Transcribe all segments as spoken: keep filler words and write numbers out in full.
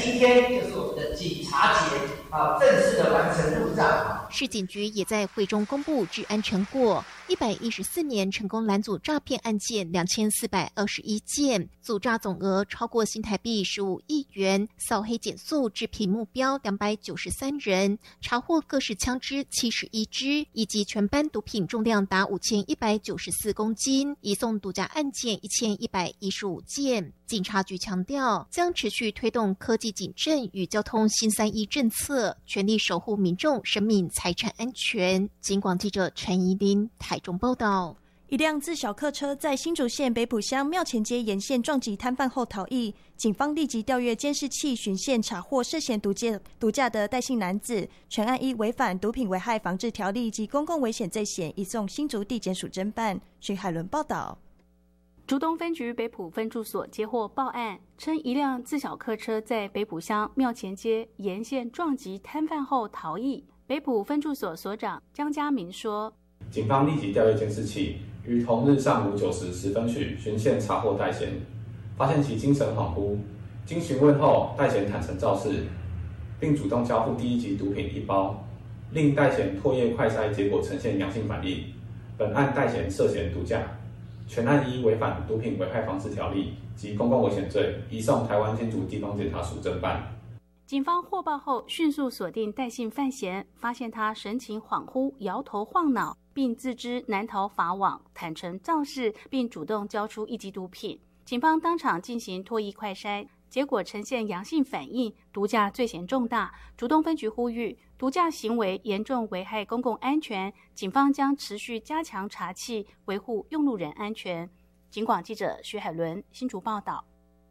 今天就是我们的警察节啊，正式的完成入账。 市警局也在会中公布治安成果，一百一十四年成功拦阻诈骗案件两千四百二十一件，阻诈总额超过新台币十五亿元，扫黑减速致品目标两百九十三人，查获各式枪支七十一支，以及全班毒品重量达五千一百九十四公斤，移送毒驾案件一千一百一十五件。警察局强调，将持续推动科技警政与交通新三一政策，全力守护民众生命财产安全。警广记者陈怡琳台中报道。 一辆自小客车在新竹县北埔乡庙前街沿线撞击摊贩后逃逸，警方立即调阅监视器巡线，查获涉嫌毒驾毒驾的戴姓男子，全案依违反毒品危害防治条例及公共危险罪嫌移送新竹地检署侦办。徐海伦报道。 竹东分局北埔分驻所接获报案，称一辆自小客车在北埔乡庙前街沿线撞击摊贩后逃逸。北埔分驻所所长江家明说， 警方立即调阅监视器，于同日上午九时十分许巡线查获戴贤，发现其精神恍惚。经询问后，戴贤坦诚肇事，并主动交付第一级毒品一包，令戴贤唾液快筛结果呈现阳性反应。本案戴贤涉嫌毒驾，全案依违反毒品危害防治条例及公共危险罪，移送台湾新竹地方检察署侦办。 警方获报后，迅速锁定戴姓犯嫌，发现他神情恍惚、摇头晃脑，并自知难逃法网，坦诚肇事，并主动交出一级毒品。警方当场进行唾液快筛，结果呈现阳性反应，毒驾罪嫌重大。竹东分局呼吁，毒驾行为严重危害公共安全，警方将持续加强查缉，维护用路人安全。警广记者徐海伦新竹报道。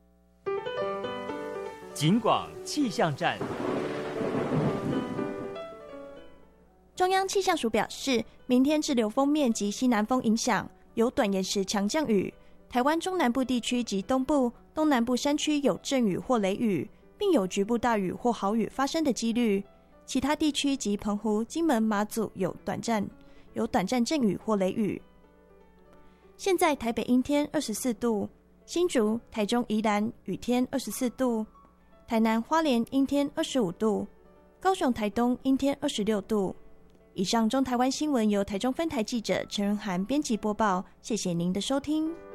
警广气象站。 中央气象署表示，明天滞留锋面及西南风影响，有短延时强降雨，台湾中南部地区及东部、东南部山区有阵雨或雷雨，并有局部大雨或豪雨发生的几率。其他地区及澎湖、金门、马祖有短暂有短暂阵雨或雷雨。现在台北阴天二十四度，新竹、台中、宜兰雨天二十四度，台南、花莲阴天二十五度，高雄、台东阴天二十六度。以上中台湾新闻由台中分台记者陈仁涵编辑播报，谢谢您的收听。